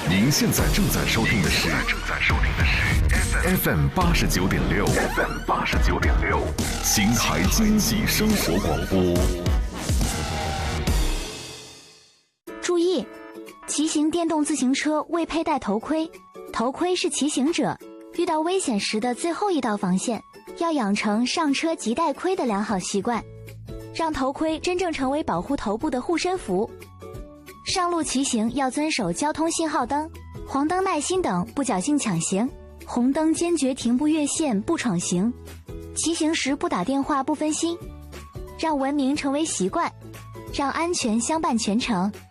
您现在正在收听的是 FM 89.6 FM 89.6秦台经济生活广播。 注意，骑行电动自行车未佩戴头盔，头盔是骑行者遇到危险时的最后一道防线，要养成上车即戴盔的良好习惯，让头盔真正成为保护头部的护身符。上路骑行要遵守交通信号灯、黄灯耐心等，不侥幸抢行，红灯坚决停不越线不闯行，骑行时不打电话不分心，让文明成为习惯，让安全相伴全程。